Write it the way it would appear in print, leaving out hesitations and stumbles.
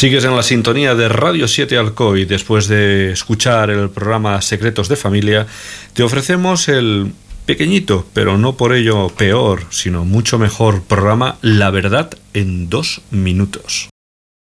Sigues en la sintonía de Radio 7 Alcoy. Después de escuchar el programa Secretos de Familia, te ofrecemos el pequeñito, pero no por ello peor, sino mucho mejor programa La Verdad en 2 minutos.